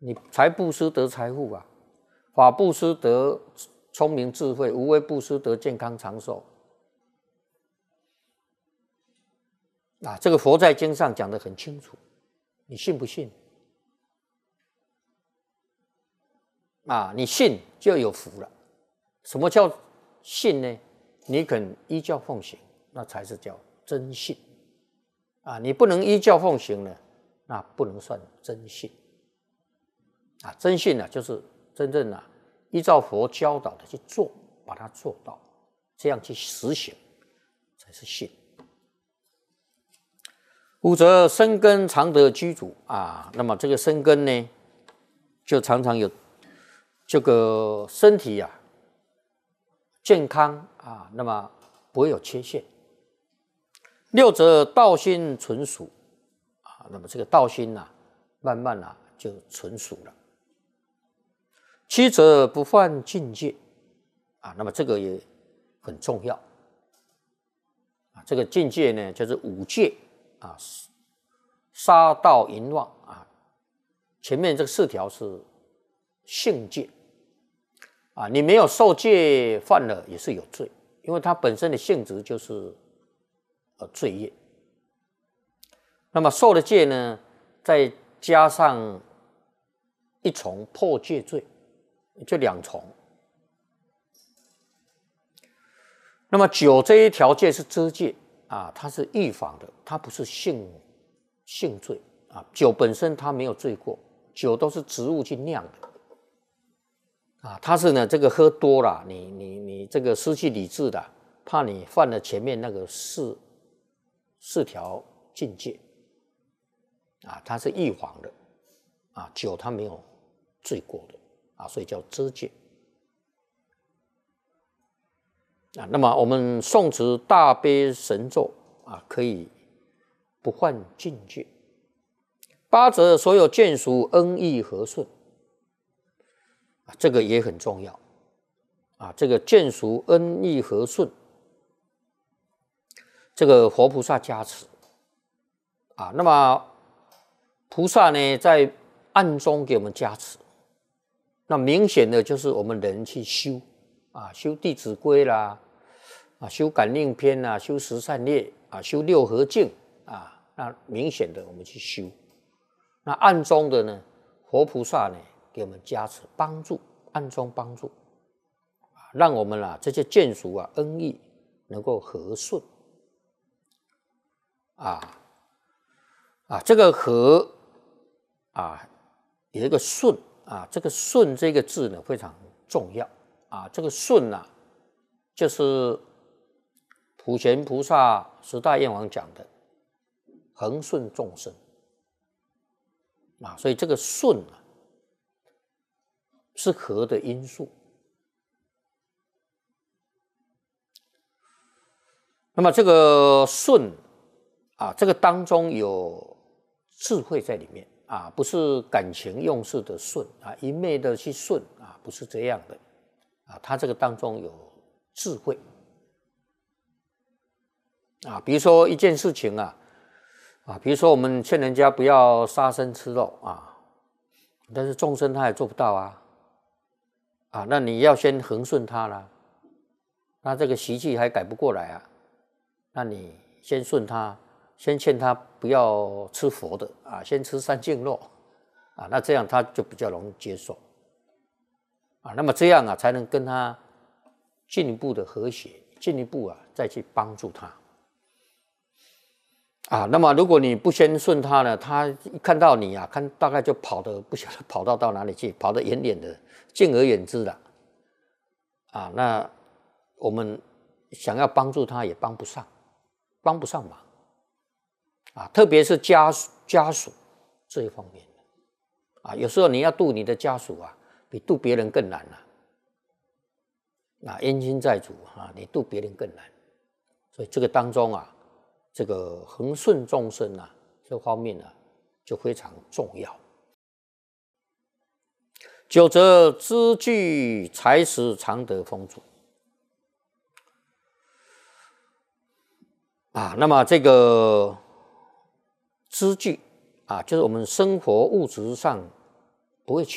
你财布施得财富啊，法布施得聪明智慧，无为布施得健康长寿。啊，这个佛在经上讲得很清楚，你信不信？啊，你信就有福了。什么叫信呢？你肯依教奉行，那才是叫真信。啊，你不能依教奉行呢，那不能算真信。啊，真信呢，就是真正依照佛教导的去做，把它做到，这样去实行，才是信。五则生根常得居住啊，那么这个生根呢，就常常有这个身体啊健康啊，那么不会有缺陷。六则道心纯熟啊，那么这个道心慢慢就纯熟了。七则不犯境界啊，那么这个也很重要啊。这个境界呢，就是五戒啊，杀盗淫妄啊。前面这4条是性戒啊，你没有受戒犯了也是有罪，因为它本身的性质就是罪业。那么受了戒呢，再加上一重破戒罪，就2重。那么酒这一条戒是遮戒啊，它是预防的，它不是性罪啊。酒本身它没有罪过，酒都是植物去酿的啊，它是呢这个喝多了，你这个失去理智的，怕你犯了前面那个四条禁戒啊，它是预防的啊，酒它没有罪过的啊，所以叫遮戒啊。那么我们诵持大悲神咒啊，可以不犯境界。8则所有眷属恩义和顺啊，这个也很重要啊。这个眷属恩义和顺，这个佛菩萨加持啊。那么菩萨呢，在暗中给我们加持，那明显的就是我们人去修啊，修弟子规啦，啊，修感应篇啦，修十善业啊，修六合敬啊，那明显的我们去修。那暗中的呢，佛菩萨呢给我们加持帮助，暗中帮助，让我们这些眷属恩义能够和顺这个和有一个顺啊，这个顺这个字呢非常重要啊。这个顺就是普贤菩萨10大愿王讲的恒顺众生啊，所以这个顺是和的因素。那么这个顺啊，这个当中有智慧在里面啊，不是感情用事的顺啊，一昧的去顺啊，不是这样的啊，它这个当中有智慧啊。比如说一件事情比如说我们劝人家不要杀生吃肉啊，但是众生他也做不到啊，那你要先恒顺他啦，那这个习气还改不过来那你先顺他，先劝他不要吃佛的先吃三净肉那这样他就比较容易接受那么这样才能跟他进一步的和谐，进一步再去帮助他那么如果你不先顺他呢，他一看到你看大概就跑得不晓得跑到哪里去，跑得远远的，敬而远之了那我们想要帮助他也帮不上忙特别是家属这一方面有时候你要度你的家属比度别人更难冤亲债主你度别人更难，所以这个当中这个恒顺众生这方面就非常重要。9则资具财食常得丰足那么这个资具就是我们生活物质上不会